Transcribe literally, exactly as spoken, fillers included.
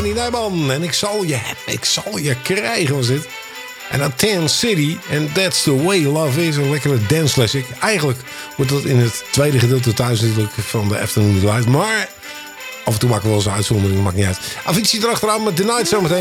Danny Nijman. En ik zal je hebben, ik zal je krijgen was dit. En dan Tan City. En That's the Way Love Is. Een lekkere dance classic. Eigenlijk wordt dat in het tweede gedeelte thuis natuurlijk van de Afternoon Delight. Maar af en toe maken we wel eens een uitzondering. Maakt niet uit. Avicii erachteraan met The Night zometeen.